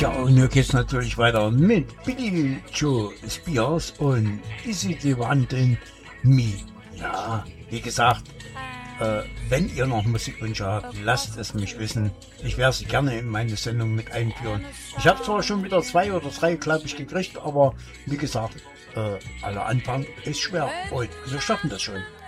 Tja, und hier geht's natürlich weiter mit Billy Joe Spears und Is It the One in Me. Ja, wie gesagt, wenn ihr noch Musikwünsche habt, lasst es mich wissen. Ich werde sie gerne in meine Sendung mit einführen. Ich habe zwar schon wieder 2 oder 3, glaube ich, gekriegt, aber wie gesagt, aller Anfang ist schwer und wir schaffen das schon.